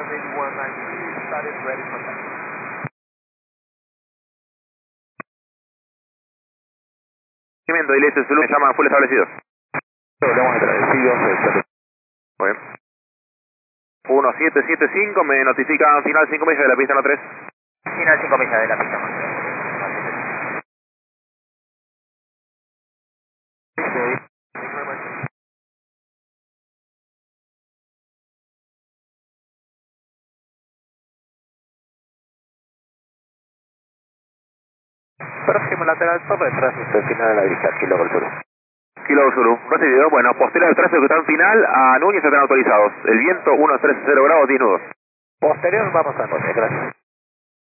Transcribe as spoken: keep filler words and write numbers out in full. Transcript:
eighty-one ninety-two, started, ready for taxi. Seguimiento, Ilese Zulu, me llama full establecido. Hablamos agradecidos. Muy bien. uno siete siete cinco, me notifican final cinco millas de la pista en la tres. Final cinco millas de la pista más. Próximo lateral sobre tránsito final de la vista, Kilo Golf Zulu. Kilo Zulu, recibido. Bueno, posterior al tránsito que está en final, a Núñez están autorizados. El viento uno trece cero grados, diez nudos. Posterior vamos a Núñez, gracias.